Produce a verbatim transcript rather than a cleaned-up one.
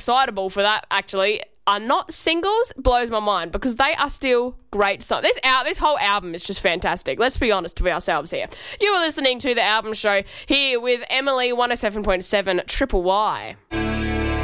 excitable for that, actually, are not singles blows my mind because they are still great songs. This, al- this whole album is just fantastic. Let's be honest with ourselves here. You are listening to The Album Show here with Emily, one oh seven point seven Triple Y.